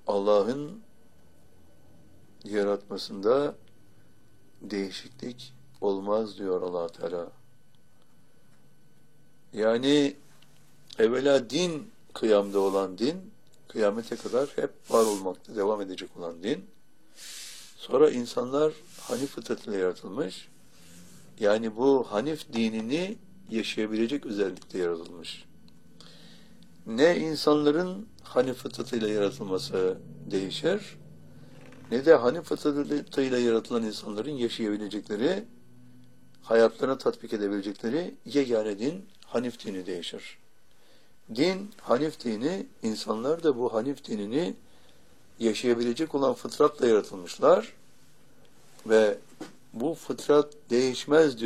Allah'ın yaratmasında değişiklik olmaz diyor Allah Teala. Yani evvela din, kıyamda olan din, kıyamete kadar hep var olmakta devam edecek olan din. Sonra insanlar Hanif fıtratıyla yaratılmış. Yani bu Hanif dinini yaşayabilecek özellikte yaratılmış. Ne insanların Hanif fıtratıyla yaratılması değişir, ne de Hanif fıtratıyla yaratılan insanların yaşayabilecekleri, hayatlarına tatbik edebilecekleri yegane din, Hanif dini değişir. Din, Hanif dini, insanlar da bu Hanif dinini yaşayabilecek olan fıtratla yaratılmışlar ve bu fıtrat değişmez diyor.